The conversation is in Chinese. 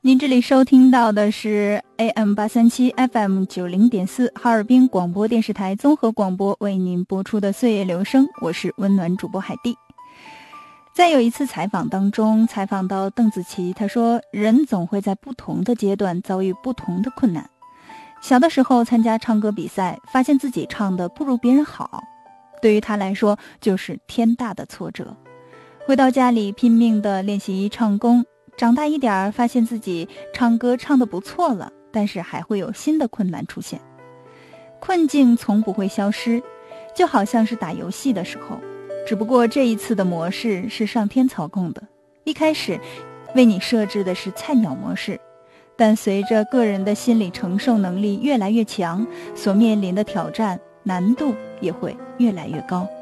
您这里收听到的是 AM837 FM90.4 哈尔滨广播电视台综合广播为您播出的岁月留声，我是温暖主播海蒂。在有一次采访当中，采访到邓紫棋，她说人总会在不同的阶段遭遇不同的困难。小的时候参加唱歌比赛，发现自己唱得不如别人好，对于她来说就是天大的挫折。回到家里拼命地练习唱功，长大一点发现自己唱歌唱得不错了，但是还会有新的困难出现。困境从不会消失，就好像是打游戏的时候，只不过这一次的模式是上天操控的，一开始为你设置的是菜鸟模式，但随着个人的心理承受能力越来越强，所面临的挑战难度也会越来越高。